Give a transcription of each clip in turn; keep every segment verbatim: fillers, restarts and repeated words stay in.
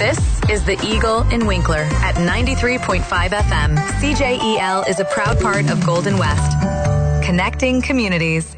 This is The Eagle in Winkler at ninety-three point five F M. C J E L is a proud part of Golden West. Connecting communities.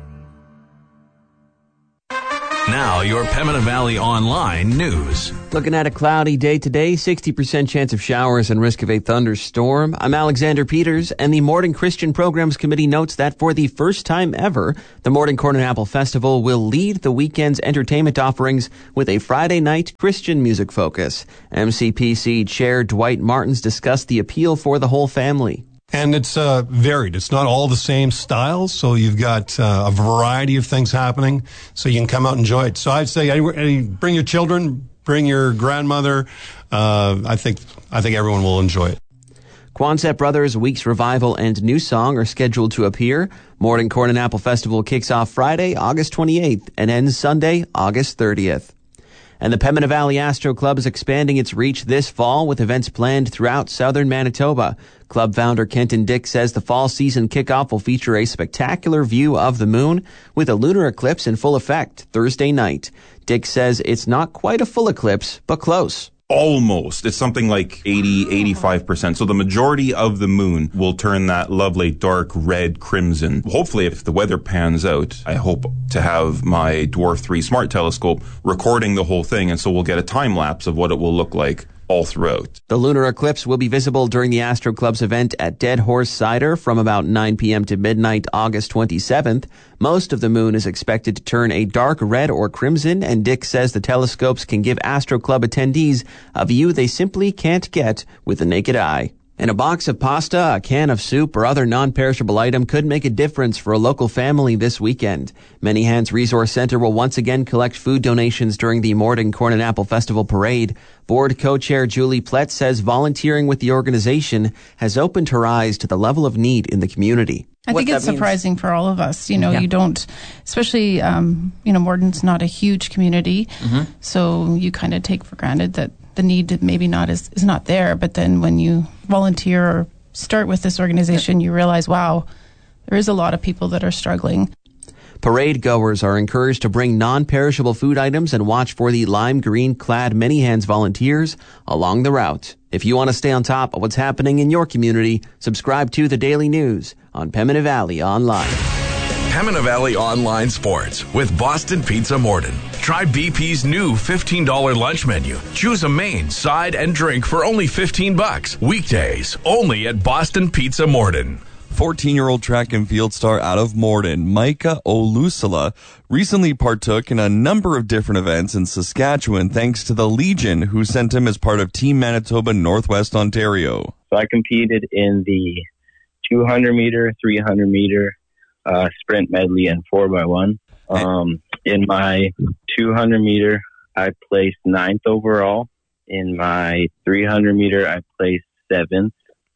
Now, your Pembina Valley Online news. Looking at a cloudy day today, sixty percent chance of showers and risk of a thunderstorm. I'm Alexander Peters, and the Morden Christian Programs Committee notes that for the first time ever, the Morden Corn and Apple Festival will lead the weekend's entertainment offerings with a Friday night Christian music focus. M C P C Chair Dwight Martins discussed the appeal for the whole family. And it's uh, varied. It's not all the same styles, so you've got uh, a variety of things happening, so you can come out and enjoy it. So I'd say any, any, bring your children, bring your grandmother. Uh, I think I think everyone will enjoy it. Quonset Brothers, Weeks Revival, and New Song are scheduled to appear. Morden Corn and Apple Festival kicks off Friday, August twenty-eighth, and ends Sunday, August thirtieth. And the Pembina Valley Astro Club is expanding its reach this fall with events planned throughout southern Manitoba. Club founder Kenton Dick says the fall season kickoff will feature a spectacular view of the moon with a lunar eclipse in full effect Thursday night. Dick says it's not quite a full eclipse, but close. Almost. It's something like eighty, eighty-five percent. So the majority of the moon will turn that lovely dark red crimson. Hopefully, if the weather pans out, I hope to have my Dwarf three Smart Telescope recording the whole thing, and so we'll get a time lapse of what it will look like all throughout. The lunar eclipse will be visible during the Astro Club's event at Dead Horse Cider from about nine p.m. to midnight, August twenty-seventh. Most of the moon is expected to turn a dark red or crimson, and Dick says the telescopes can give Astro Club attendees a view they simply can't get with the naked eye. And a box of pasta, a can of soup, or other non-perishable item could make a difference for a local family this weekend. Many Hands Resource Center will once again collect food donations during the Morden Corn and Apple Festival Parade. Board co-chair Julie Plett says volunteering with the organization has opened her eyes to the level of need in the community. I think it's surprising means. for all of us. You know, yeah. you don't, especially, um, you know, Morden's not a huge community, mm-hmm. so you kind of take for granted that the need maybe not is, is not there. But then when you volunteer or start with this organization, you realize, wow, there is a lot of people that are struggling. Parade goers are encouraged to bring non-perishable food items and watch for the lime green clad Many Hands volunteers along the route. If you want to stay on top of what's happening in your community, subscribe to The Daily News on Pembina Valley Online. Pembina Valley Online Sports with Boston Pizza Morden. Try B P's new fifteen dollars lunch menu. Choose a main, side, and drink for only fifteen bucks. Weekdays, only at Boston Pizza Morden. fourteen-year-old track and field star out of Morden, Micah Olusala, recently partook in a number of different events in Saskatchewan thanks to the Legion, who sent him as part of Team Manitoba Northwest Ontario. So I competed in the two hundred meter, three hundred meter, uh, sprint medley, and four by one. Um, in my two hundred meter, I placed ninth overall. In my three hundred meter, I placed seventh.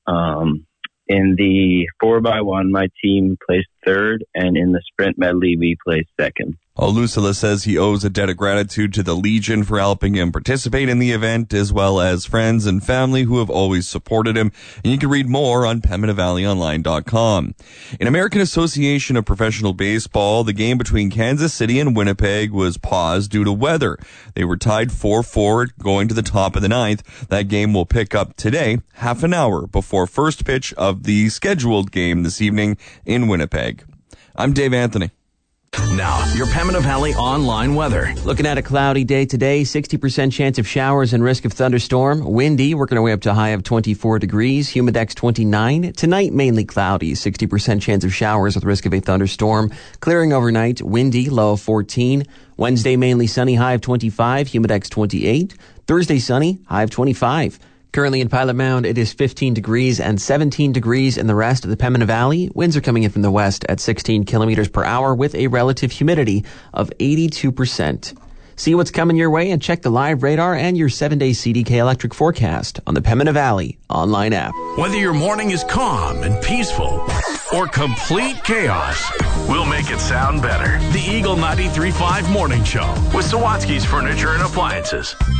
Um, In the four by one, my team placed third, and in the sprint medley, we placed second. Olusala says he owes a debt of gratitude to the Legion for helping him participate in the event, as well as friends and family who have always supported him. And you can read more on Pembina Valley Online dot com. In American Association of Professional Baseball, the game between Kansas City and Winnipeg was paused due to weather. They were tied four four going to the top of the ninth. That game will pick up today, half an hour before first pitch of the scheduled game this evening in Winnipeg. I'm Dave Anthony. Now, your Pembina Valley Online weather. Looking at a cloudy day today, sixty percent chance of showers and risk of thunderstorm. Windy, working our way up to a high of twenty-four degrees. Humidex twenty-nine. Tonight, mainly cloudy, sixty percent chance of showers with risk of a thunderstorm. Clearing overnight, windy, low of fourteen. Wednesday, mainly sunny, high of twenty-five. Humidex twenty-eight. Thursday, sunny, high of twenty-five. Currently in Pilot Mound, it is fifteen degrees and seventeen degrees in the rest of the Pembina Valley. Winds are coming in from the west at sixteen kilometers per hour with a relative humidity of eighty-two percent. See what's coming your way and check the live radar and your seven-day C D K electric forecast on the Pembina Valley online app. Whether your morning is calm and peaceful or complete chaos, we'll make it sound better. The Eagle ninety-three point five Morning Show with Sawatsky's Furniture and Appliances.